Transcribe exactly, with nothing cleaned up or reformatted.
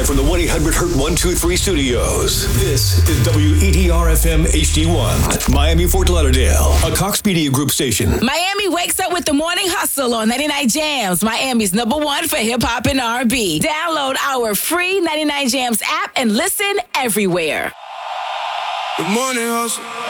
from the one eight hundred hurt one two three studios, this is W E T R F M H D one, Miami, Fort Lauderdale, a Cox Media Group station. Miami wakes up with the Morning Hustle on ninety-nine Jams, Miami's number one for hip-hop and R and B. Download our free ninety-nine Jams app and listen everywhere. The Morning Hustle.